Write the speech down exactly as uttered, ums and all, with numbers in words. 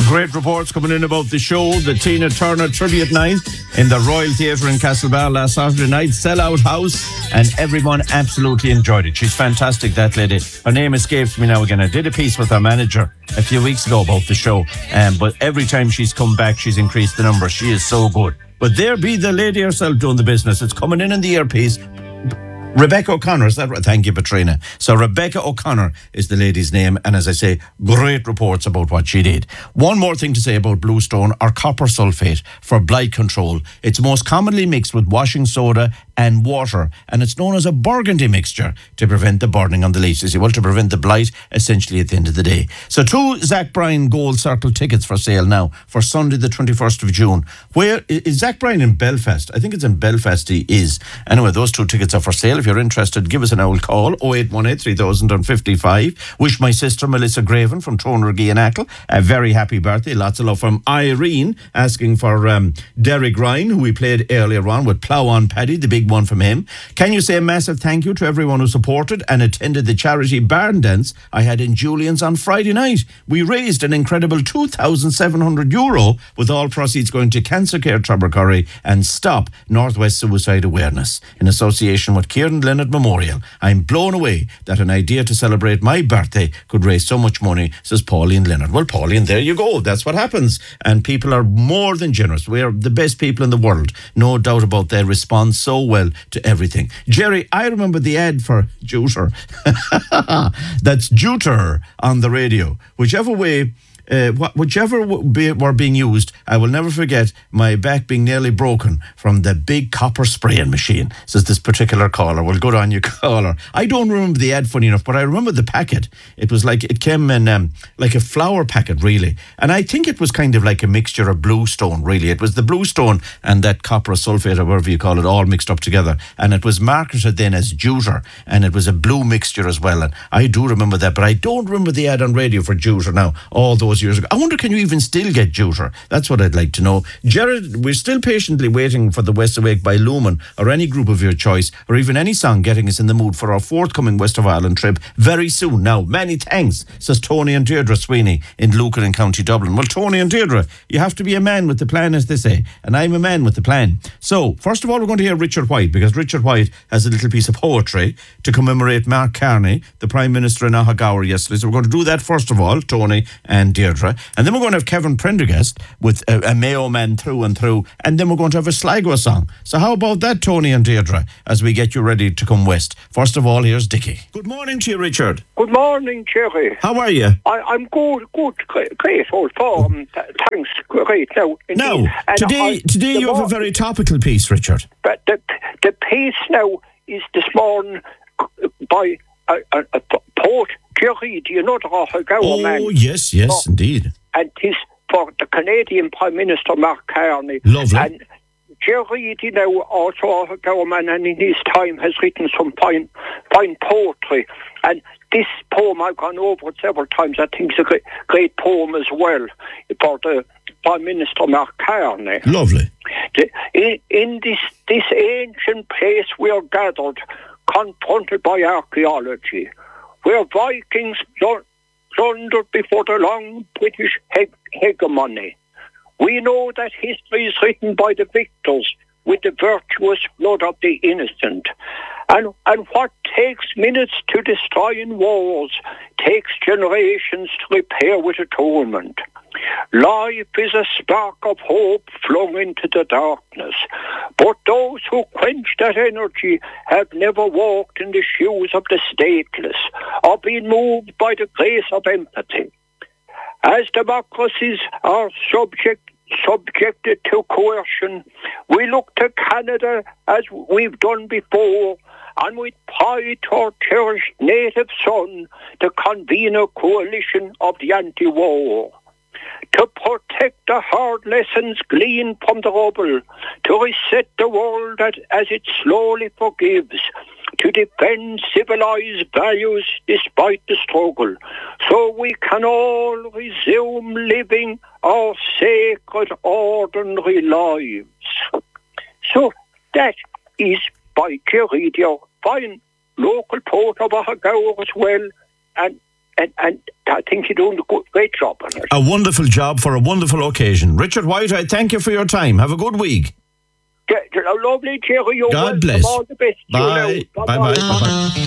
great reports coming in about the show, the Tina Turner Tribute Night in the Royal Theatre in Castlebar last Saturday night, sell-out house, and everyone absolutely enjoyed it. She's fantastic, that lady. Her name escapes me now again. I did a piece with her manager a few weeks ago about the show, um, but every time she's come back, she's increased the number. She is so good. But there be the lady herself doing the business. It's coming in in the earpiece. Rebecca O'Connor, is that right? Thank you, Patrina. So Rebecca O'Connor is the lady's name, and as I say, great reports about what she did. One more thing to say about Bluestone, or copper sulfate for blight control. It's most commonly mixed with washing soda and water, and it's known as a burgundy mixture to prevent the burning on the leaves. You see, well, to prevent the blight, essentially, at the end of the day. So two Zach Bryan Gold Circle tickets for sale now for Sunday the twenty-first of June. Where is Zach Bryan? In Belfast? I think it's in Belfast he is. Anyway, those two tickets are for sale. If you're interested, give us an old call, oh eight one eight, three thousand fifty-five. Wish my sister Melissa Graven from Tronragee and Ackle a very happy birthday. Lots of love from Irene, asking for um, Derek Ryan, who we played earlier on with Plough on Paddy, the big one from him. Can you say a massive thank you to everyone who supported and attended the charity barn dance I had in Julian's on Friday night? We raised an incredible two thousand seven hundred euro, with all proceeds going to Cancer Care Tubbercurry and Stop Northwest Suicide Awareness in association with Kieran Leonard Memorial. I'm blown away that an idea to celebrate my birthday could raise so much money, says Pauline Leonard. Well, Pauline, there you go. That's what happens. And people are more than generous. We're the best people in the world. No doubt about that. Respond so well to everything. Jerry, I remember the ad for Juter. That's Juter on the radio. Whichever way... Uh, whichever be, were being used, I will never forget my back being nearly broken from the big copper spraying machine, says this particular caller. Well, good on you, caller. I don't remember the ad, funny enough, but I remember the packet. It was like, it came in um, like a flour packet, really. And I think it was kind of like a mixture of Bluestone, really. It was the Bluestone and that copper sulfate, or whatever you call it, all mixed up together. And it was marketed then as Juter, and it was a blue mixture as well. And I do remember that, but I don't remember the ad on radio for Juter now, all those years ago. I wonder, can you even still get Juter? That's what I'd like to know. Jared, we're still patiently waiting for the West Awake by Lumen, or any group of your choice, or even any song getting us in the mood for our forthcoming West of Ireland trip very soon. Now, many thanks, says Tony and Deirdre Sweeney in Lucan in County Dublin. Well, Tony and Deirdre, you have to be a man with the plan, as they say, and I'm a man with the plan. So, first of all, we're going to hear Richard White, because Richard White has a little piece of poetry to commemorate Mark Carney, the Prime Minister in Ahagower yesterday. So we're going to do that first of all, Tony and Deirdre. And then we're going to have Kevin Prendergast with a, a Mayo man through and through. And then we're going to have a Sligo song. So how about that, Tony and Deirdre, as we get you ready to come west? First of all, here's Dickie. Good morning to you, Richard. Good morning, Jerry. How are you? I, I'm good, good, great, great old form. Th- thanks, great. Now, now today, I, today you have a very topical piece, Richard. But the, the piece now is this morning by a, a, a poet, Jerry, do you know the Ahagower oh, man? Oh, yes, yes, so, indeed. And it is for the Canadian Prime Minister, Mark Carney. Lovely. And Jerry, you know, also Ahagower man, and in his time has written some fine, fine poetry. And this poem, I've gone over it several times, I think it's a great, great poem as well for the Prime Minister, Mark Carney. Lovely. The, in in this, this ancient place we are gathered, confronted by archaeology, where Vikings plundered before the long British he- hegemony. We know that history is written by the victors with the virtuous blood of the innocent. And, and what takes minutes to destroy in wars takes generations to repair with atonement. Life is a spark of hope flung into the darkness, but those who quench that energy have never walked in the shoes of the stateless or been moved by the grace of empathy. As democracies are subject subjected to coercion, we look to Canada as we've done before, and with pride to our cherished native son to convene a coalition of the anti-war. To protect the hard lessons gleaned from the rubble, to reset the world as, as it slowly forgives, to defend civilized values despite the struggle, so we can all resume living our sacred ordinary lives. So that is by Jerry, the fine local poet of Ahagower as well, and and, and I think you're doing a good, great job on it. A wonderful job for a wonderful occasion. Richard White, I thank you for your time. Have a good week. Yeah, lovely to hear you. God bless. All the best. Bye. Bye bye. Bye bye.